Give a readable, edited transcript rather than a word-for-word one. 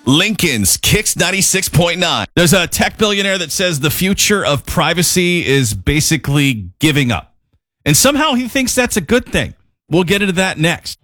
Lincoln's Kicks 96.9. There's a tech billionaire that says the future of privacy is basically giving up. And somehow he thinks that's a good thing. We'll get into that next.